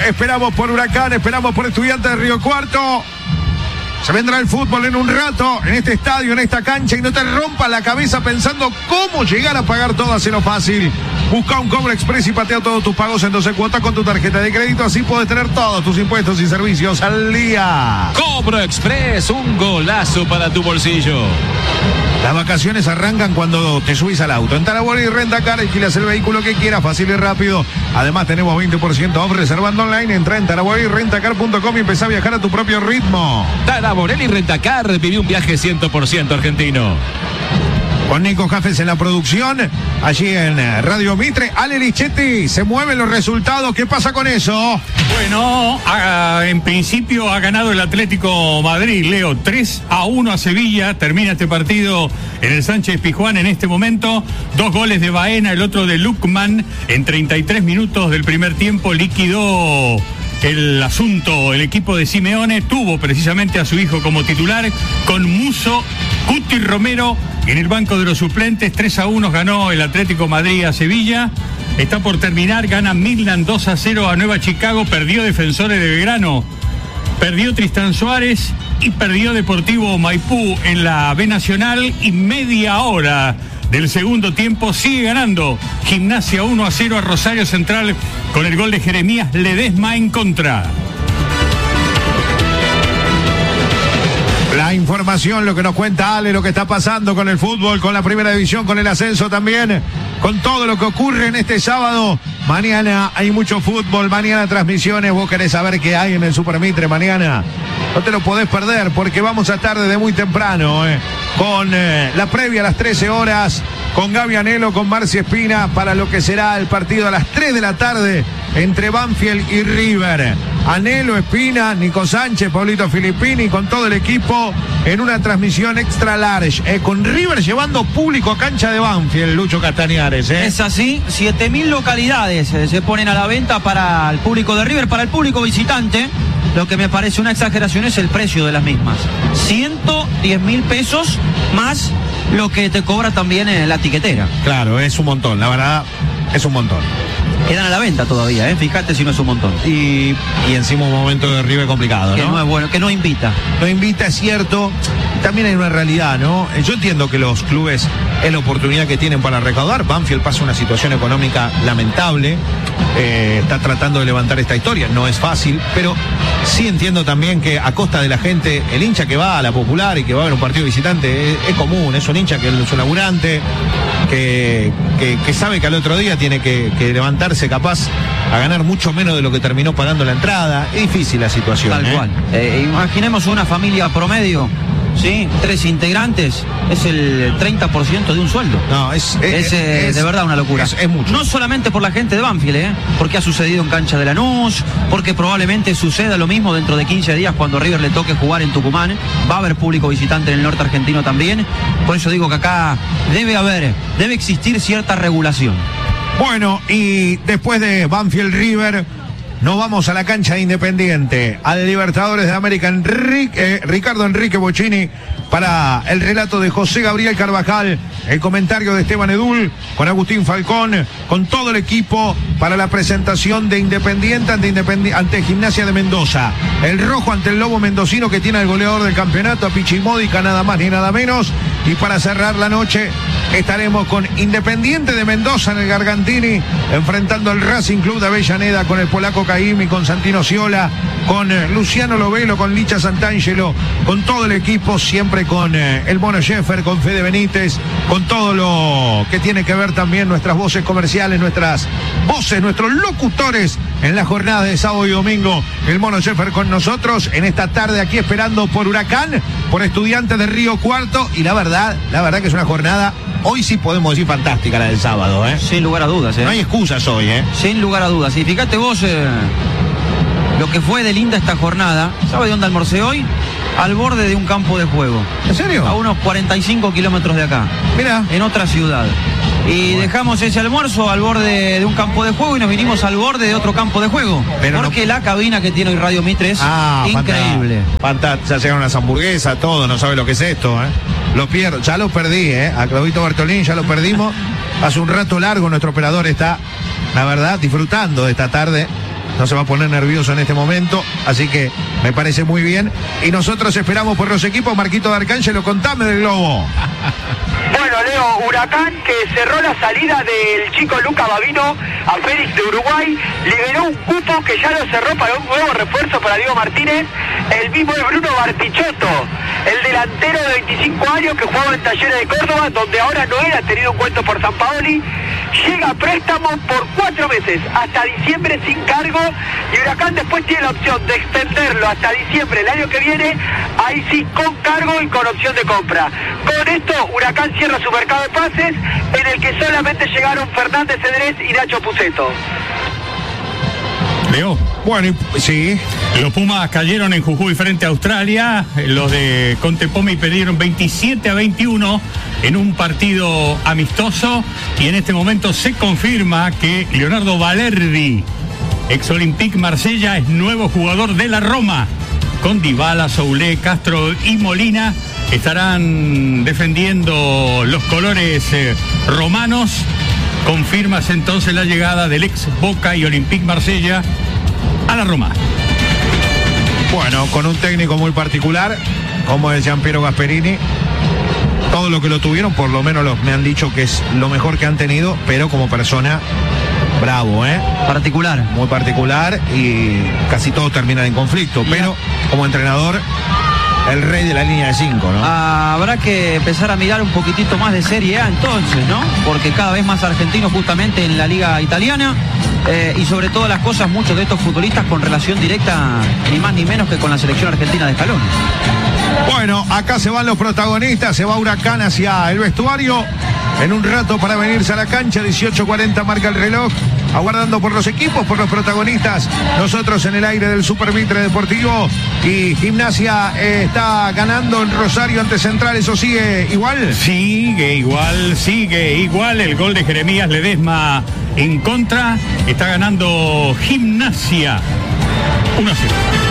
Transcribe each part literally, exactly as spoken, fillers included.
Esperamos por Huracán, esperamos por Estudiantes de Río Cuarto. Se vendrá el fútbol en un rato, en este estadio, en esta cancha, y no te rompas la cabeza pensando cómo llegar a pagar todo, hacelo fácil. Busca un Cobro Express y patea todos tus pagos en doce cuotas con tu tarjeta de crédito, así puedes tener todos tus impuestos y servicios al día. Cobro Express, un golazo para tu bolsillo. Las vacaciones arrancan cuando te subís al auto. En Taraboré Rentacar alquilas el vehículo que quieras, fácil y rápido. Además tenemos veinte por ciento off reservando online. Entra en taraboré rentacar punto com y empezá a viajar a tu propio ritmo. Taraboré Rentacar, viví un viaje cien por ciento argentino. Con Nico Jafes en la producción, allí en Radio Mitre. Ale Lichetti, se mueven los resultados. ¿Qué pasa con eso? Bueno, a, en principio ha ganado el Atlético Madrid, Leo, tres a uno a Sevilla. Termina este partido en el Sánchez Pizjuán en este momento. Dos goles de Baena, el otro de Lukman. En treinta y tres minutos del primer tiempo liquidó el asunto el equipo de Simeone. Tuvo precisamente a su hijo como titular con Musso, Cuti Romero en el banco de los suplentes. Tres a uno ganó el Atlético Madrid a Sevilla. Está por terminar, gana Midland dos a cero a Nueva Chicago. Perdió Defensores de Belgrano, perdió Tristán Suárez y perdió Deportivo Maipú en la B Nacional. Y media hora del segundo tiempo sigue ganando Gimnasia uno a cero a Rosario Central con el gol de Jeremías Ledesma en contra. La información, lo que nos cuenta Ale, lo que está pasando con el fútbol, con la primera división, con el ascenso también, con todo lo que ocurre en este sábado. Mañana hay mucho fútbol, mañana transmisiones. Vos querés saber qué hay en el Super Mitre mañana. No te lo podés perder porque vamos a estar desde muy temprano, eh, con eh, la previa a las trece horas, con Gaby Anelo, con Marci Espina, para lo que será el partido a las tres de la tarde entre Banfield y River. Anelo, Espina, Nico Sánchez, Pablito Filippini, con todo el equipo en una transmisión extra large, eh, con River llevando público a cancha de Banfield, Lucho Castañares. Eh. Es así, siete mil localidades eh, se ponen a la venta para el público de River, para el público visitante. Lo que me parece una exageración es el precio de las mismas. ciento diez mil pesos más lo que te cobra también en la tiquetera. Claro, es un montón, la verdad, es un montón. Quedan a la venta todavía, ¿eh? Fíjate si no es un montón. Y, y encima un momento de River complicado, ¿no? Que no es bueno, que no invita. No invita, es cierto. También hay una realidad, ¿no? Yo entiendo que los clubes es la oportunidad que tienen para recaudar. Banfield pasa una situación económica lamentable. Eh, está tratando de levantar esta historia. No es fácil, pero sí entiendo también que a costa de la gente, el hincha que va a la Popular y que va a ver un partido visitante es, es común. Es un hincha que es un laburante, que, que, que sabe que al otro día tiene que, que levantarse capaz a ganar mucho menos de lo que terminó pagando la entrada. Es difícil la situación. Tal ¿eh? cual. Eh, imaginemos una familia promedio, ¿sí? Tres integrantes, es el treinta por ciento de un sueldo. No, es, es, es, eh, es de verdad una locura. Es, es mucho. No solamente por la gente de Banfield, ¿eh? Porque ha sucedido en cancha de Lanús, porque probablemente suceda lo mismo dentro de quince días cuando River le toque jugar en Tucumán. Va a haber público visitante en el norte argentino también. Por eso digo que acá debe haber, debe existir cierta regulación. Bueno, y después de Banfield River, nos vamos a la cancha de Independiente, al Libertadores de América. Enrique, eh, Ricardo Enrique Bocchini para el relato de José Gabriel Carvajal, el comentario de Esteban Edul, con Agustín Falcón, con todo el equipo para la presentación de Independiente ante, Independi- ante Gimnasia de Mendoza. El rojo ante el Lobo Mendocino, que tiene al goleador del campeonato, a Pichi Módica, nada más ni nada menos. Y para cerrar la noche estaremos con Independiente de Mendoza en el Gargantini, enfrentando al Racing Club de Avellaneda con el polaco Caimi, con Santino Ciola, con eh, Luciano Lovelo, con Licha Santangelo, con todo el equipo, siempre con eh, el Mono Sheffer, con Fede Benítez, con todo lo que tiene que ver también nuestras voces comerciales, nuestras voces, nuestros locutores en la jornada de sábado y domingo. El Mono Sheffer con nosotros en esta tarde aquí esperando por Huracán, por Estudiantes de Río Cuarto, y la verdad, la verdad que es una jornada, hoy sí podemos decir fantástica, la del sábado, ¿eh? Sin lugar a dudas, ¿eh? No hay excusas hoy, ¿eh? Sin lugar a dudas. Y fíjate vos eh, lo que fue de linda esta jornada. ¿Sabe de dónde almorcé hoy? Al borde de un campo de juego. ¿En serio? A unos cuarenta y cinco kilómetros de acá. Mira. En otra ciudad. Y bueno, dejamos ese almuerzo al borde de un campo de juego y nos vinimos al borde de otro campo de juego. Pero porque no... la cabina que tiene hoy Radio Mitre es ah, increíble. Fantástico. Ya llegaron las hamburguesas, todo, no sabe lo que es esto, ¿eh? Lo pierdo, ya lo perdí, ¿eh? A Claudito Bertolini ya lo perdimos. Hace un rato largo nuestro operador está, la verdad, disfrutando de esta tarde. no se va a poner nervioso en este momento, así que me parece muy bien. Y nosotros esperamos por los equipos. Marquito de Arcángelo, contame del globo. Bueno, Leo, Huracán, que cerró la salida del chico Luca Babino a Félix de Uruguay, liberó un cupo que ya lo cerró para un nuevo refuerzo para Diego Martínez. El mismo es Bruno Bartichotto, el delantero de veinticinco años que jugaba en Talleres de Córdoba, donde ahora no era tenido en cuenta por San Paoli. Llega a préstamo por cuatro meses, hasta diciembre sin cargo, y Huracán después tiene la opción de extenderlo hasta diciembre el año que viene, ahí sí con cargo y con opción de compra. Con esto, Huracán cierra su mercado de pases, en el que solamente llegaron Fernández Cedrés y Nacho Puceto. Leo. Bueno, sí. Los Pumas cayeron en Jujuy frente a Australia. Los de Contepomi perdieron veintisiete a veintiuno en un partido amistoso. Y en este momento se confirma que Leonardo Valerdi, ex Olympique Marsella, es nuevo jugador de la Roma. Con Dybala, Soulé, Castro y Molina estarán defendiendo los colores eh, romanos. Confirmas entonces la llegada del ex Boca y Olympique Marsella a la Roma. Bueno, con un técnico muy particular, como es Gianpiero Gasperini. Todo lo que lo tuvieron, por lo menos los, me han dicho que es lo mejor que han tenido, pero como persona, bravo, ¿eh? Particular. Muy particular y casi todos terminan en conflicto, pero como entrenador, el rey de la línea de cinco, ¿no? Ah, habrá que empezar a mirar un poquitito más de Serie A entonces, ¿no? Porque cada vez más argentinos justamente en la liga italiana eh, y sobre todas las cosas muchos de estos futbolistas con relación directa ni más ni menos que con la selección argentina de Scaloni. Bueno, acá se van los protagonistas, se va Huracán hacia el vestuario. En un rato para venirse a la cancha, dieciocho cuarenta marca el reloj, aguardando por los equipos, por los protagonistas. Nosotros en el aire del Super Mitre Deportivo, y Gimnasia eh, está ganando en Rosario ante Central. ¿Eso sigue igual? Sigue igual, sigue igual. El gol de Jeremías Ledesma en contra. Está ganando Gimnasia uno a cero.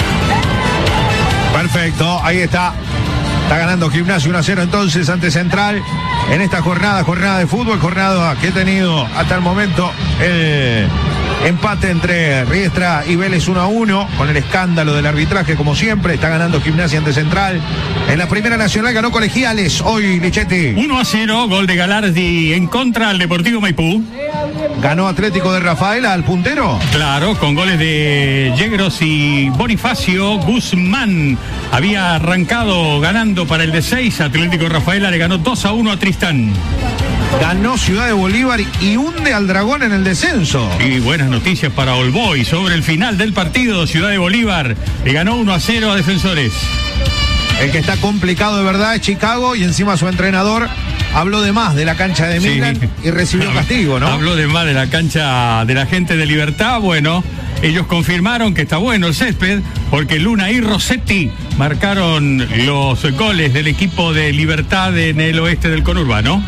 Perfecto, ahí está. Está ganando Gimnasia uno a cero entonces ante Central en esta jornada, jornada de fútbol, jornada que ha tenido hasta el momento el empate entre Riestra y Vélez uno a uno, con el escándalo del arbitraje como siempre. Está ganando Gimnasia ante Central. En la Primera Nacional ganó Colegiales hoy, Lichetti. uno a cero, gol de Galardi en contra al Deportivo Maipú. Ganó Atlético de Rafaela al puntero. Claro, con goles de Yegros y Bonifacio. Guzmán había arrancado ganando para el de seis. Atlético de Rafaela le ganó dos a uno a Tristán. Ganó Ciudad de Bolívar y hunde al Dragón en el descenso. Y buenas noticias para All Boys. Sobre el final del partido, Ciudad de Bolívar le ganó uno a cero a Defensores. El que está complicado de verdad es Chicago, y encima su entrenador habló de más de la cancha de Milan, sí, y recibió castigo, ¿no? Habló de más de la cancha de la gente de Libertad. Bueno, ellos confirmaron que está bueno el césped, porque Luna y Rossetti marcaron los goles del equipo de Libertad en el oeste del conurbano.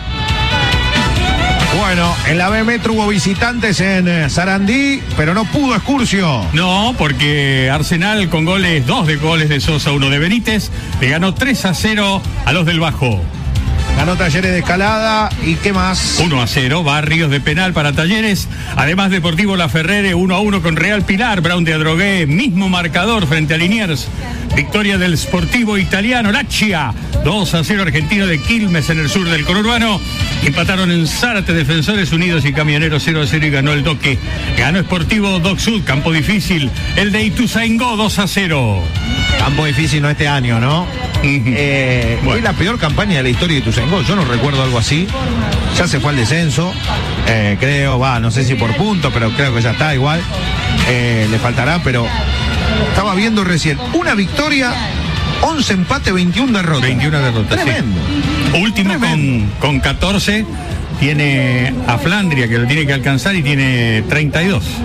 Bueno, en la B Metro hubo visitantes en eh, Sarandí, pero no pudo Excursio. No, porque Arsenal con goles, dos de goles de Sosa, uno de Benítez, le ganó tres a cero a los del Bajo. Ganó Talleres de Escalada, ¿y qué más? uno a cero, Barrios de penal para Talleres. Además, Deportivo La Ferrere uno a uno con Real Pilar. Brown de Adrogué, mismo marcador frente a Liniers. Victoria del Sportivo Italiano, Lazio, dos a cero Argentino de Quilmes en el sur del conurbano. Empataron en Zárate, Defensores Unidos y Camioneros cero a cero, y ganó el Doque. Ganó Sportivo Doc Sud, campo difícil. El de Ituzaingó dos a cero. Campo difícil no este año, ¿no? eh, bueno. Es la peor campaña de la historia de Ituzaingó. Yo no recuerdo algo así. Ya se fue al descenso, eh, creo, va, no sé si por punto, pero creo que ya está igual. Eh, le faltará, pero estaba viendo recién una victoria, once empates, veintiuna derrotas. veintiuna derrotas. Tremendo. Sí. Último con, con catorce. Tiene a Flandria, que lo tiene que alcanzar, y tiene treinta y dos.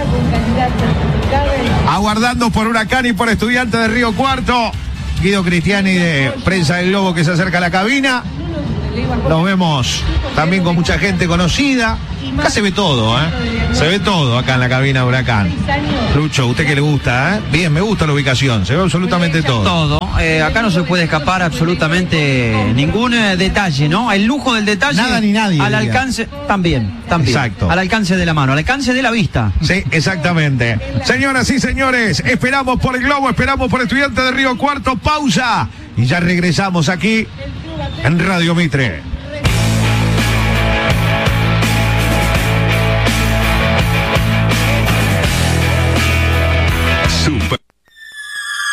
Aguardando por Huracán y por Estudiantes de Río Cuarto. Guido Cristiani de Prensa del Globo, que se acerca a la cabina. Nos vemos también con mucha gente conocida. Acá se ve todo, ¿eh? Se ve todo acá en la cabina de Huracán. Lucho, ¿usted qué le gusta, eh? Bien, me gusta la ubicación, se ve absolutamente todo. Todo. Eh, acá no se puede escapar absolutamente ningún eh, detalle, ¿no? El lujo del detalle. Nada ni nadie, Al diría. alcance, también, también. Exacto. Al alcance de la mano, al alcance de la vista. Sí, exactamente. Señoras y señores, esperamos por el Globo, esperamos por Estudiantes de Río Cuarto, pausa. Y ya regresamos aquí en Radio Mitre.